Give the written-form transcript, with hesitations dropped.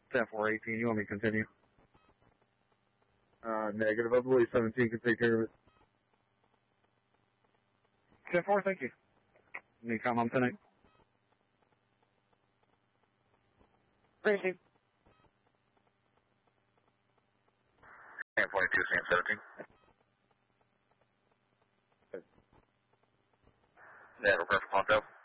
10-4-18, you want me to continue? Negative. I believe 17 can take care of it. 10-4, thank you. Any comment on tonight? Racing. 10-22, CM 17. Yeah, repair for Ponto.